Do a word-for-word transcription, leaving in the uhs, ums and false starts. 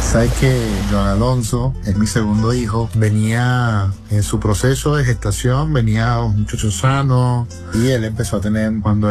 Sabes que Joan Alonso es mi segundo hijo. Venía en su proceso de gestación, venía un muchacho sano y él empezó a tener cuando